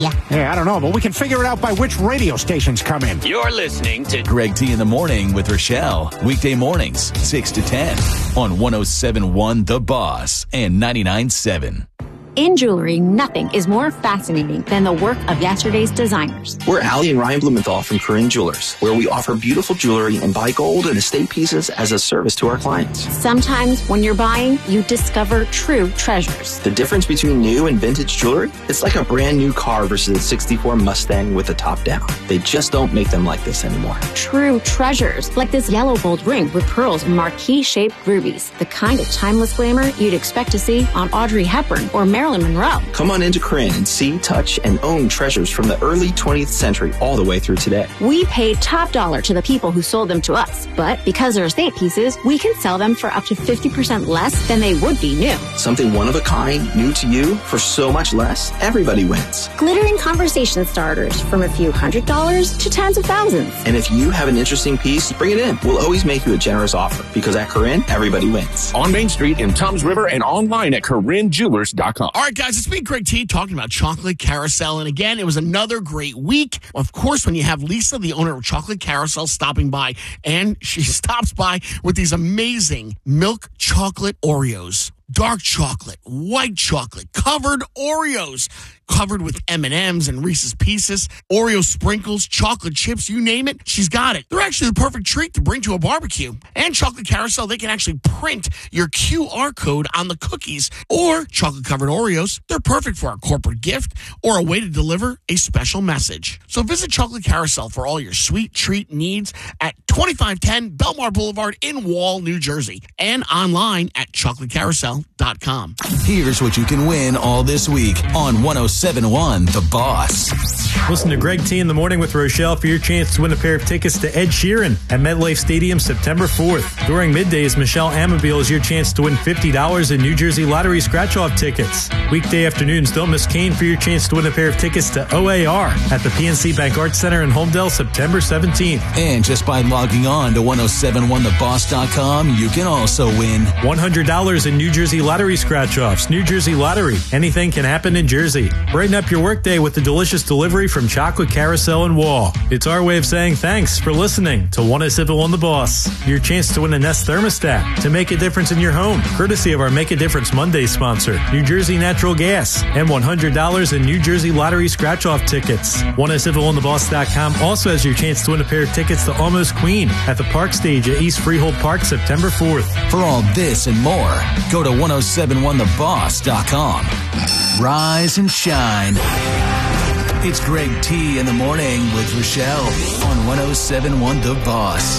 Yeah, I don't know, but we can figure it out by which radio stations come in. You're listening to Greg T in the Morning with Rochelle. Weekday mornings, 6 to 10 on 107.1 The Boss and 99.7. In jewelry, nothing is more fascinating than the work of yesterday's designers. We're Allie and Ryan Blumenthal from Corinne Jewelers, where we offer beautiful jewelry and buy gold and estate pieces as a service to our clients. Sometimes when you're buying, you discover true treasures. The difference between new and vintage jewelry? It's like a brand new car versus a 64 Mustang with the top down. They just don't make them like this anymore. True treasures, like this yellow gold ring with pearls and marquise-shaped rubies. The kind of timeless glamour you'd expect to see on Audrey Hepburn or Marilyn Monroe. Come on into Corinne and see, touch, and own treasures from the early 20th century all the way through today. We paid top dollar to the people who sold them to us, but because they're estate pieces, we can sell them for up to 50% less than they would be new. Something one of a kind, new to you, for so much less, everybody wins. Glittering conversation starters from a few $100s to tens of thousands. And if you have an interesting piece, bring it in. We'll always make you a generous offer because at Corinne, everybody wins. On Main Street in Toms River and online at CorinneJewelers.com. All right, guys, it's me, Greg T, talking about Chocolate Carousel. And again, it was another great week. Of course, when you have Lisa, the owner of Chocolate Carousel, stopping by, and she stops by with these amazing milk chocolate Oreos. Dark chocolate, white chocolate, covered Oreos, covered with M&Ms and Reese's Pieces, Oreo sprinkles, chocolate chips, you name it, she's got it. They're actually the perfect treat to bring to a barbecue. And Chocolate Carousel, they can actually print your QR code on the cookies, or chocolate-covered Oreos. They're perfect for a corporate gift or a way to deliver a special message. So visit Chocolate Carousel for all your sweet treat needs at 2510 Belmar Boulevard in Wall, New Jersey, and online at chocolatecarousel.com. Here's what you can win all this week on 107.1 The Boss. Listen to Greg T in the Morning with Rochelle for your chance to win a pair of tickets to Ed Sheeran at MetLife Stadium September 4th. During middays, Michelle Amabile is your chance to win $50 in New Jersey Lottery scratch-off tickets. Weekday afternoons, don't miss Kane for your chance to win a pair of tickets to OAR at the PNC Bank Arts Center in Homedale September 17th. And just by logging on to 1071theboss.com, you can also win $100 in New Jersey Lottery scratch-offs. New Jersey Lottery. Anything can happen in Jersey. Brighten up your workday with the delicious delivery from Chocolate Carousel and Wall. It's our way of saying thanks for listening to 107.1 The Boss. Your chance to win a Nest thermostat to make a difference in your home, courtesy of our Make a Difference Monday sponsor, New Jersey Natural Gas, and $100 in New Jersey Lottery scratch-off tickets. 1071theboss.com also has your chance to win a pair of tickets to Almost Queen at the Park Stage at East Freehold Park September 4th. For all this and more, go to 1071theboss.com. Rise and shine. It's Greg T in the Morning with Rochelle on 107.1 The Boss.